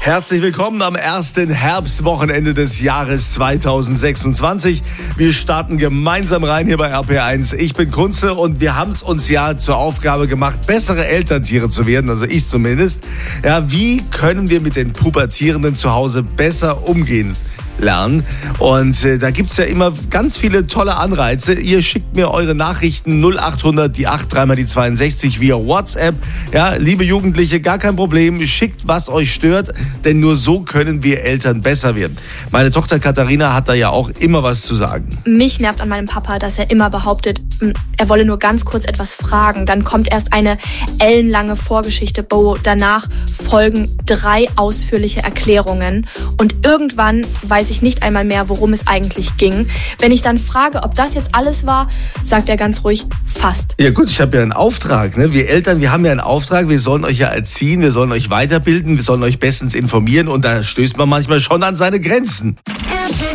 Herzlich willkommen am ersten Herbstwochenende des Jahres 2026. Wir starten gemeinsam rein hier bei RP1. Ich bin Kunze und wir haben es uns ja zur Aufgabe gemacht, bessere Elterntiere zu werden, also ich zumindest. Ja, wie können wir mit den Pubertierenden zu Hause besser umgehen lernen? Und da gibt's ja immer ganz viele tolle Anreize. Ihr schickt mir eure Nachrichten 0800 die 8 3 mal die 62 via WhatsApp. Ja, liebe Jugendliche, gar kein Problem. Schickt, was euch stört, denn nur so können wir Eltern besser werden. Meine Tochter Katharina hat da ja auch immer was zu sagen. Mich nervt an meinem Papa, dass er immer behauptet, er wolle nur ganz kurz etwas fragen. Dann kommt erst eine ellenlange Vorgeschichte, wo danach folgen 3 ausführliche Erklärungen. Und irgendwann weiß ich nicht einmal mehr, worum es eigentlich ging. Wenn ich dann frage, ob das jetzt alles war, sagt er ganz ruhig, fast. Ja gut, ich habe ja einen Auftrag. Ne? Wir Eltern, wir haben ja einen Auftrag. Wir sollen euch ja erziehen, wir sollen euch weiterbilden, wir sollen euch bestens informieren. Und da stößt man manchmal schon an seine Grenzen.